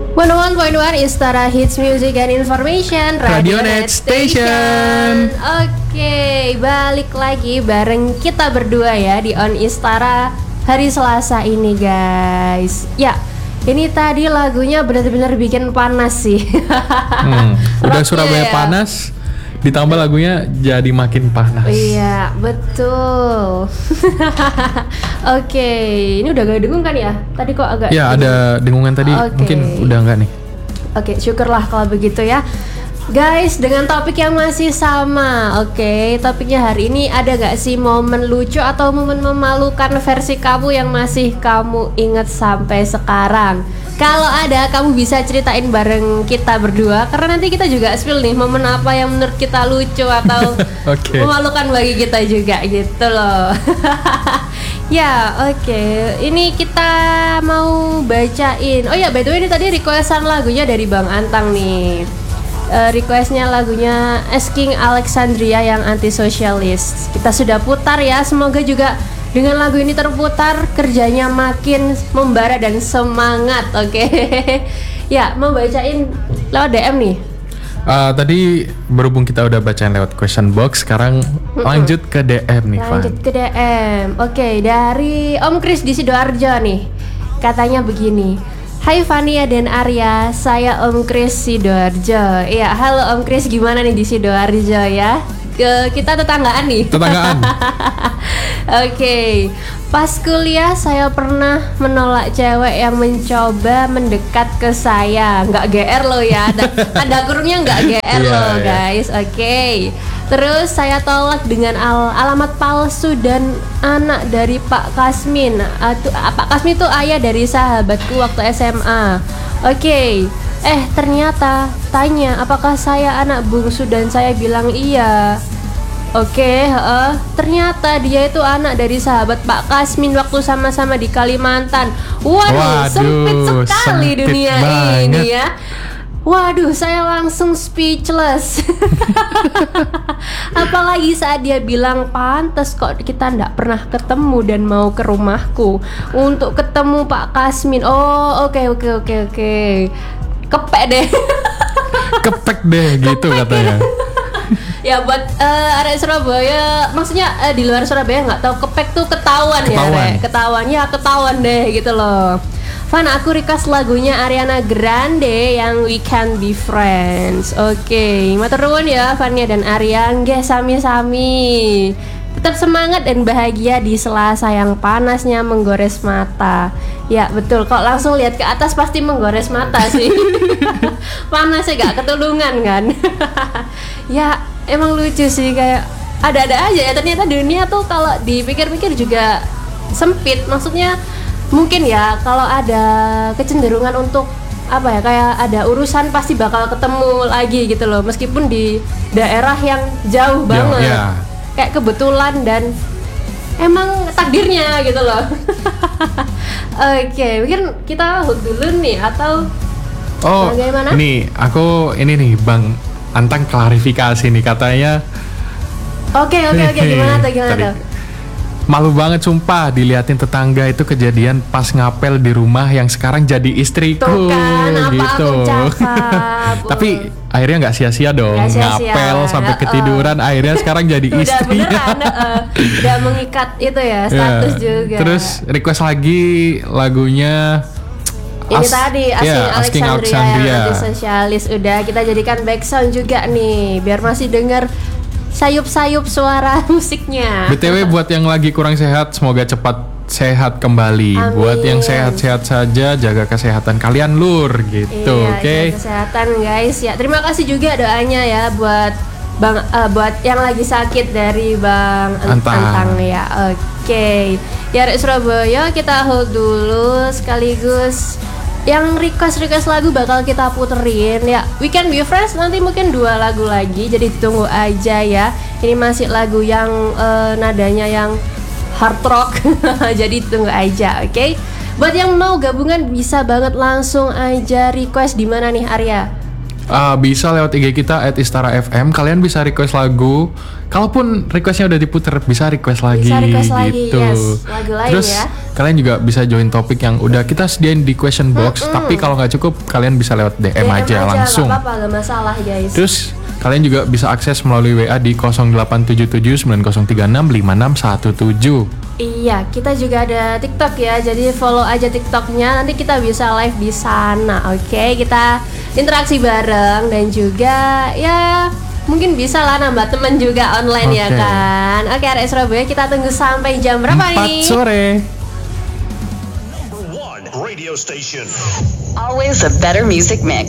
101.1 Istara Hits Music and Information Radionet Station. Oke, balik lagi bareng kita berdua ya di On Istara hari Selasa ini guys. Ya, ini tadi lagunya benar-benar bikin panas sih. Udah Surabaya panas, ditambah lagunya jadi makin panas. Iya, betul. Oke, ini udah gak dengung kan ya? Tadi kok agak ya dengung. Ada dengungan tadi. Mungkin udah enggak nih. Oke, syukurlah kalau begitu ya. Guys, dengan topik yang masih sama. Oke, topiknya hari ini ada gak sih momen lucu atau momen memalukan versi kamu yang masih kamu ingat sampai sekarang? Kalau ada, kamu bisa ceritain bareng kita berdua. Karena nanti kita juga spill nih momen apa yang menurut kita lucu atau memalukan bagi kita juga gitu loh. Ya, oke. Ini kita mau bacain. Oh ya, by the way ini tadi requestan lagunya dari Bang Antang nih. Requestnya lagunya Asking Alexandria yang Antisocialist. Kita sudah putar ya. Semoga juga dengan lagu ini terputar kerjanya makin membara dan semangat. Oke. Ya, mau bacain lewat DM nih. Tadi berhubung kita udah bacain lewat question box, sekarang lanjut ke DM nih, Van. Lanjut ke DM. Oke, dari Om Kris di Sidoarjo nih. Katanya begini. Hai Fania dan Arya, saya Om Kris Sidoarjo. Iya, halo Om Kris, gimana nih di Sidoarjo ya? Kita tetanggaan nih. Tetanggaan. Oke. Pas kuliah saya pernah menolak cewek yang mencoba mendekat ke saya. Nggak GR loh ya, ada kurungnya nggak GR loh guys. Oke. Terus saya tolak dengan alamat palsu dan anak dari Pak Kasmin. Pak Kasmin itu ayah dari sahabatku waktu SMA. Oke. Ternyata tanya apakah saya anak bungsu dan saya bilang iya. Oke, ternyata dia itu anak dari sahabat Pak Kasmin waktu sama-sama di Kalimantan. Waduh, sempit sekali dunia ini ya. Waduh, saya langsung speechless. Apalagi saat dia bilang pantes kok kita nggak pernah ketemu dan mau ke rumahku untuk ketemu Pak Kasmin. Oh, oke. Kepek deh. Kepek deh gitu katanya. Ya buat area Surabaya, maksudnya di luar Surabaya nggak tahu kepek tuh ketahuan. Ya, ketahuan deh gitu loh. Van, aku request lagunya Ariana Grande yang We Can Be Friends. Oke, matur nuwun ya Vania dan Arya, nggih sami-sami. Tetap semangat dan bahagia di Selasa yang panasnya menggores mata. Ya betul, kok langsung lihat ke atas pasti menggores mata sih. Panasnya gak ketulungan kan. Ya emang lucu sih, kayak ada-ada aja ya. Ternyata dunia tuh kalau dipikir-pikir juga sempit. Maksudnya mungkin ya kalau ada kecenderungan untuk apa ya, kayak ada urusan pasti bakal ketemu lagi gitu loh. Meskipun di daerah yang jauh banget. Kayak kebetulan dan emang takdirnya gitu loh. Oke, mungkin kita hold dulu nih atau bagaimana? Nih, aku ini nih Bang Antang klarifikasi nih katanya. Oke, gimana tuh? Malu banget sumpah diliatin tetangga itu kejadian pas ngapel di rumah yang sekarang jadi istriku. Tuh kan, apa gitu. aku cakap. Tapi akhirnya nggak sia-sia dong, ngapel sampai ketiduran, akhirnya sekarang jadi istri. Udah mengikat itu ya status juga. Terus request lagi lagunya ini tadi Asking Alexandria Antisocialist. Udah kita jadikan background juga nih biar masih dengar sayup-sayup suara musiknya. BTW buat yang lagi kurang sehat, semoga cepat sehat kembali. Amin. Buat yang sehat-sehat saja, jaga kesehatan kalian lur gitu. Oke. Kesehatan guys ya. Terima kasih juga doanya ya buat buat yang lagi sakit dari Bang Antang ya. Oke. Ya Surabaya kita hold dulu sekaligus. Yang request lagu bakal kita puterin ya. We Can Be Friends nanti mungkin 2 lagu lagi, jadi tunggu aja ya. Ini masih lagu yang nadanya yang hard rock. Jadi tunggu aja, oke? Buat yang mau gabungan bisa banget langsung aja request di mana nih Arya? Bisa lewat IG kita @istara_fm. Kalian bisa request lagu. Kalaupun requestnya udah diputer, bisa request lagi. Bisa request lagi, gitu. yes. Lagu lain Terus ya. kalian juga bisa join topik yang udah kita sediain di question box. Tapi kalau nggak cukup, kalian bisa lewat DM aja langsung. Gak apa-apa, gak masalah guys. Terus kalian juga bisa akses melalui WA di 087790365617. Iya, kita juga ada TikTok ya. Jadi follow aja TikToknya. Nanti kita bisa live di sana. Oke, kita interaksi bareng dan juga ya mungkin bisa lah nambah teman juga online ya kan. Oke, arek Surabaya kita tunggu sampai jam berapa 4 nih? sore. Radio station. Always a better music mix.